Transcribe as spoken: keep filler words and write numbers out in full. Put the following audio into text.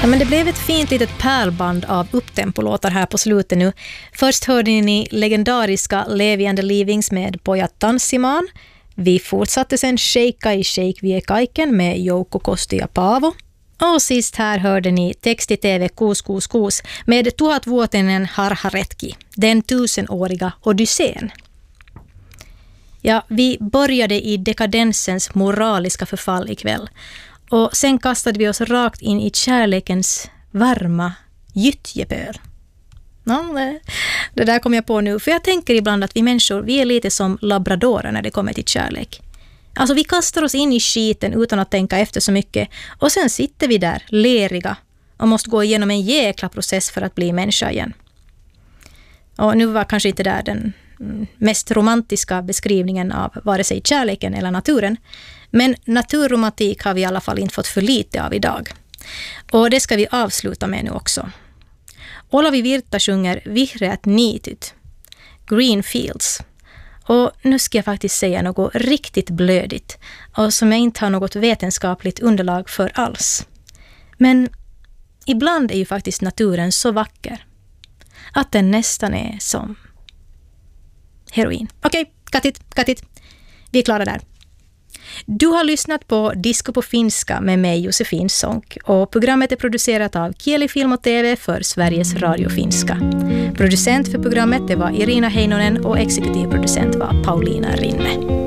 Ja, men det blev ett fint litet pärlband av upptempolåtar här på slutet nu. Först hörde ni legendariska Leviande Livings med Pojat Tanssimaan. Vi fortsatte sen Sheikka i Sheik Vie Kaiken med Jouko Kosti ja Paavo. Och sist här hörde ni text-tv Kuus Kuus Kuus med Tuhatvuotinen Harharetki, den tusenåriga Odysseen. Ja, vi började i dekadensens moraliska förfall ikväll. Och sen kastade vi oss rakt in i kärlekens varma gyttjepöl. Ja, det, det där kom jag på nu. För jag tänker ibland att vi människor, vi är lite som labradorer när det kommer till kärlek. Alltså vi kastar oss in i skiten utan att tänka efter så mycket. Och sen sitter vi där, leriga. Och måste gå igenom en jäkla process för att bli människa igen. Och nu var kanske inte där den mest romantiska beskrivningen av vare sig kärleken eller naturen. Men naturromantik har vi i alla fall inte fått för lite av idag. Och det ska vi avsluta med nu också. Olavi Virta sjunger Vihreät niityt, Green Fields. Och nu ska jag faktiskt säga något riktigt blödigt och som jag inte har något vetenskapligt underlag för alls. Men ibland är ju faktiskt naturen så vacker att den nästan är som heroin. Okej, okay, cut it, cut it. Vi är klara där. Du har lyssnat på Disco på finska med mig Josefin Sonck och programmet är producerat av Kieli Film och T V för Sveriges Radio Finska. Producent för programmet det var Irina Heinonen och exekutiv producent var Paulina Rinne.